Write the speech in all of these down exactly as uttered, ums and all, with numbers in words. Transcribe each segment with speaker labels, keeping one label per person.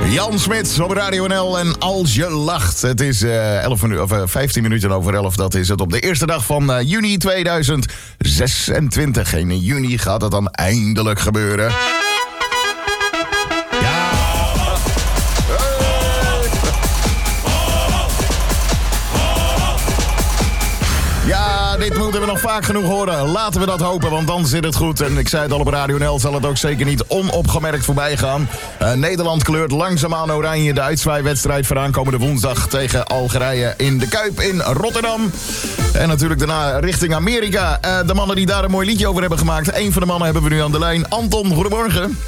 Speaker 1: Jan Smit op Radio N L en Als je lacht. Het is uh, elf minu- of, uh, vijftien minuten over elf, dat is het. Op de eerste dag van uh, juni tweeduizend zesentwintig. En in juni gaat het dan eindelijk gebeuren. Dit moeten we nog vaak genoeg horen. Laten we dat hopen, want dan zit het goed. En ik zei het al, op Radio N L zal het ook zeker niet onopgemerkt voorbij gaan. Uh, Nederland kleurt langzaamaan oranje de uitzwaaiwedstrijd voor aankomende woensdag tegen Algerije in de Kuip in Rotterdam. En natuurlijk daarna richting Amerika. Uh, de mannen die daar een mooi liedje over hebben gemaakt. Eén van de mannen hebben we nu aan de lijn. Anton, goedemorgen.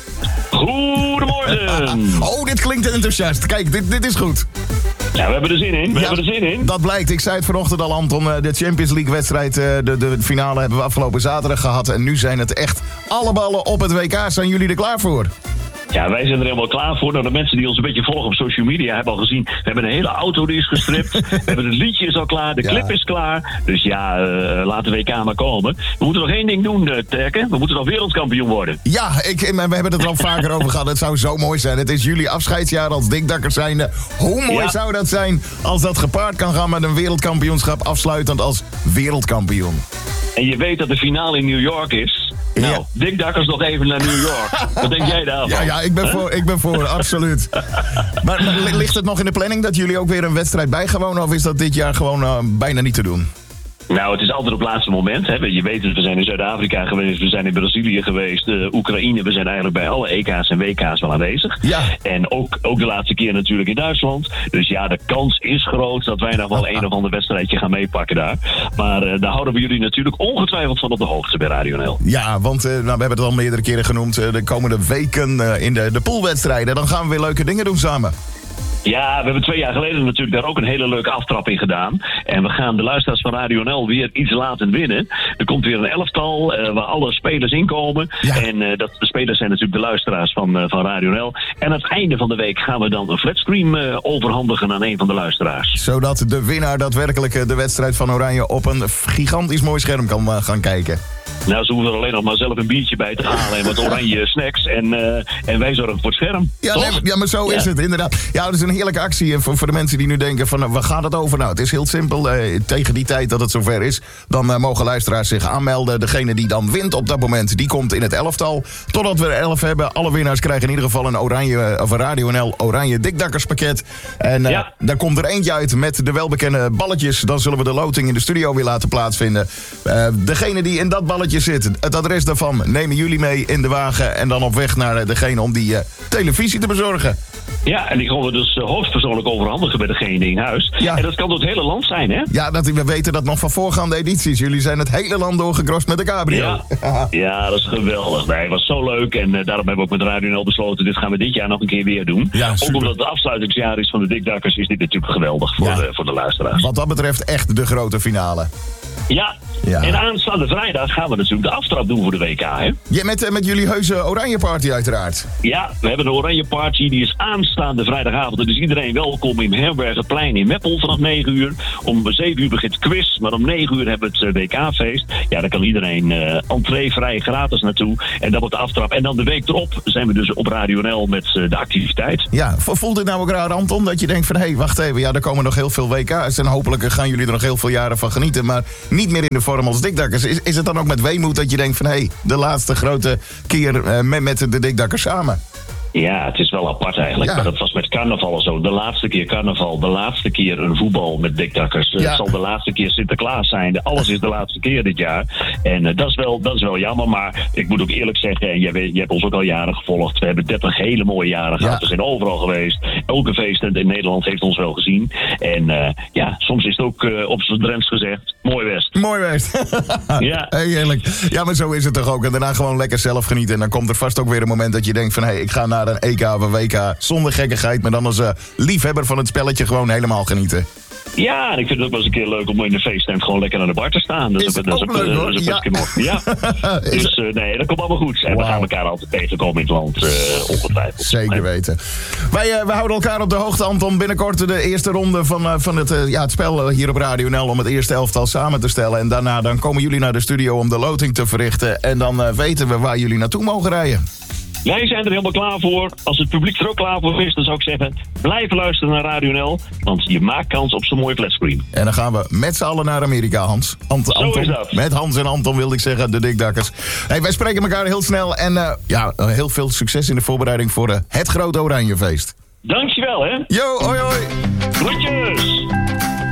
Speaker 2: Goedemorgen.
Speaker 1: Oh, dit klinkt enthousiast. Kijk, dit, dit is goed.
Speaker 2: Ja, we hebben er zin in. We
Speaker 1: ja,
Speaker 2: hebben er zin in.
Speaker 1: Dat blijkt. Ik zei het vanochtend al, Anton. De Champions League wedstrijd, de, de finale hebben we afgelopen zaterdag gehad. En nu zijn het echt alle ballen op het W K. Zijn jullie er klaar voor?
Speaker 2: Ja, wij zijn er helemaal klaar voor. Nou, de mensen die ons een beetje volgen op social media hebben al gezien. We hebben een hele auto die is gestript. We hebben het liedje is al klaar. De clip ja. is klaar. Dus ja, uh, laat de W K maar komen. We moeten nog één ding doen, uh, Terke. We moeten nog wereldkampioen worden.
Speaker 1: Ja, ik, we hebben het er al vaker over gehad. Het zou zo mooi zijn. Het is jullie afscheidsjaar als dikdakkers zijnde. Hoe mooi ja. zou dat zijn als dat gepaard kan gaan met een wereldkampioenschap afsluitend als wereldkampioen.
Speaker 2: En je weet dat de finale in New York is. Nou, ja. dikdakkers nog even naar New York. Wat denk jij daarvan?
Speaker 1: Ja, ja ik, ben voor, ik ben voor, absoluut. Maar, maar ligt het nog in de planning dat jullie ook weer een wedstrijd bijgewonen? Of is dat dit jaar gewoon uh, bijna niet te doen?
Speaker 2: Nou, het is altijd op het laatste moment. Hè. Je weet het, we zijn in Zuid-Afrika geweest, we zijn in Brazilië geweest, uh, Oekraïne. We zijn eigenlijk bij alle E K's en W K's wel aanwezig.
Speaker 1: Ja.
Speaker 2: En ook, ook de laatste keer natuurlijk in Duitsland. Dus ja, de kans is groot dat wij nog wel een of ander wedstrijdje gaan meepakken daar. Maar uh, daar houden we jullie natuurlijk ongetwijfeld van op de hoogte bij Radio N L.
Speaker 1: Ja, want uh, nou, we hebben het al meerdere keren genoemd. Uh, de komende weken uh, in de, de poolwedstrijden, dan gaan we weer leuke dingen doen samen.
Speaker 2: Ja, we hebben twee jaar geleden natuurlijk daar ook een hele leuke aftrap in gedaan. En we gaan de luisteraars van Radio N L weer iets laten winnen. Er komt weer een elftal uh, waar alle spelers inkomen. Ja. En uh, dat, de spelers zijn natuurlijk de luisteraars van, uh, van Radio N L. En aan het einde van de week gaan we dan een flatscreen uh, overhandigen aan een van de luisteraars.
Speaker 1: Zodat de winnaar daadwerkelijk de wedstrijd van Oranje op een gigantisch mooi scherm kan uh, gaan kijken.
Speaker 2: Nou, ze hoeven er alleen nog maar zelf een biertje bij te halen en wat oranje snacks. En, uh, en wij zorgen voor het scherm.
Speaker 1: Ja, nee, ja maar zo ja. is het inderdaad. Ja, dat is een heerlijke actie voor, voor de mensen die nu denken van, uh, waar gaat het over? Nou, het is heel simpel. Uh, tegen die tijd dat het zover is, dan uh, mogen luisteraars zich aanmelden. Degene die dan wint op dat moment, die komt in het elftal. Totdat we er elf hebben. Alle winnaars krijgen in ieder geval een oranje, of een Radio N L oranje dikdakkerspakket. En uh, ja. daar komt er eentje uit met de welbekende balletjes. Dan zullen we de loting in de studio weer laten plaatsvinden. Uh, degene die in dat balletje zit, het adres daarvan nemen jullie mee in de wagen en dan op weg naar degene om die uh, televisie te bezorgen.
Speaker 2: Ja, en die gaan we dus uh, hoogstpersoonlijk overhandigen bij degene in huis. Ja. En dat kan door het hele land zijn, hè?
Speaker 1: Ja, dat, we weten dat nog van voorgaande edities. Jullie zijn het hele land doorgekrost met de cabrio.
Speaker 2: Ja, ja dat is geweldig. Nee, het was zo leuk en uh, daarom hebben we ook met Radio N L besloten, dit gaan we dit jaar nog een keer weer doen. Ja, ook omdat het afsluitingsjaar is van de Dikdakkers, is dit natuurlijk geweldig voor, ja. de, voor de luisteraars.
Speaker 1: Wat dat betreft echt de grote finale.
Speaker 2: Ja. ja, en aanstaande vrijdag gaan we natuurlijk de aftrap doen voor de W K, hè?
Speaker 1: Ja, met, met jullie heuse oranje party uiteraard.
Speaker 2: Ja, we hebben een oranje party, die is aanstaande vrijdagavond. Dus iedereen welkom in Herbergenplein in Meppel vanaf negen uur. Om zeven uur begint quiz, maar om negen uur hebben we het W K-feest. Ja, daar kan iedereen uh, entree vrij gratis naartoe. En dat wordt de aftrap. En dan de week erop zijn we dus op Radio N L met uh, de activiteit.
Speaker 1: Ja, voelt het nou ook raar, Anton, dat je denkt van, hé, hey, wacht even, ja, er komen nog heel veel W K's en hopelijk gaan jullie er nog heel veel jaren van genieten, maar niet meer in de vorm als dikdakkers. Is, is het dan ook met weemoed dat je denkt van, hé, hey, de laatste grote keer uh, met, met de dikdakkers samen?
Speaker 2: Ja, het is wel apart eigenlijk. Ja. Maar dat was met carnaval zo. De laatste keer carnaval, de laatste keer een voetbal met dikdakkers. Ja. Het zal de laatste keer Sinterklaas zijn. Alles is de laatste keer dit jaar. En uh, dat, is wel, dat is wel jammer. Maar ik moet ook eerlijk zeggen, en jij, jij hebt ons ook al jaren gevolgd. We hebben dertig hele mooie jaren gehad. Ja. We zijn overal geweest. Elke feest in Nederland heeft ons wel gezien. En uh, ja, soms is het ook uh, op z'n Drents gezegd, mooi West.
Speaker 1: Mooi West. Ja. Hey, heerlijk. Ja, maar zo is het toch ook. En daarna gewoon lekker zelf genieten. En dan komt er vast ook weer een moment dat je denkt van, hé, hey, ik ga naar een E K of een W K zonder gekkigheid, maar dan als uh, liefhebber van het spelletje gewoon helemaal genieten.
Speaker 2: Ja, en ik vind het ook wel eens een keer leuk om in de feesttent gewoon lekker aan de bar te staan. Dat is, is, ook, ook leuk, hoor. Dat is ook best ja. ja. Dus uh, nee, dat komt allemaal goed. En wow. we gaan elkaar altijd tegenkomen in het land, uh, ongetwijfeld.
Speaker 1: Zeker weten. Wij, uh, wij houden elkaar op de hoogte, Anton. Binnenkort de eerste ronde van, uh, van het, uh, ja, het spel hier op Radio N L om het eerste elftal samen te stellen. En daarna dan komen jullie naar de studio om de loting te verrichten. En dan uh, weten we waar jullie naartoe mogen rijden.
Speaker 2: Wij zijn er helemaal klaar voor. Als het publiek er ook klaar voor is, dan zou ik zeggen... blijf luisteren naar Radio N L, want je maakt kans op zo'n mooie flatscreen.
Speaker 1: En dan gaan we met z'n allen naar Amerika, Hans. Ant-
Speaker 2: Zo
Speaker 1: Anton,
Speaker 2: is dat.
Speaker 1: Met Hans en Anton wilde ik zeggen, de dikdakkers. Hey, wij spreken elkaar heel snel en uh, ja, heel veel succes in de voorbereiding voor uh, het Grote Oranjefeest.
Speaker 2: Dankjewel, hè.
Speaker 1: Yo, hoi hoi.
Speaker 2: Groetjes.